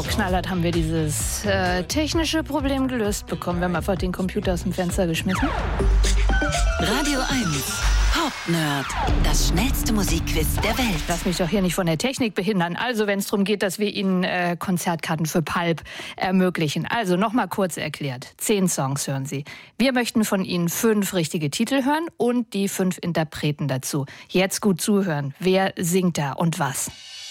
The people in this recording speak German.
So, knallhart haben wir dieses technische Problem gelöst bekommen. Wir haben einfach den Computer aus dem Fenster geschmissen. Radio 1, Pop-Nerd, das schnellste Musikquiz der Welt. Lass mich doch hier nicht von der Technik behindern. Also, wenn es darum geht, dass wir Ihnen Konzertkarten für Pulp ermöglichen. Also, nochmal kurz erklärt. 10 Songs hören Sie. Wir möchten von Ihnen 5 richtige Titel hören und die 5 Interpreten dazu. Jetzt gut zuhören. Wer singt da und was?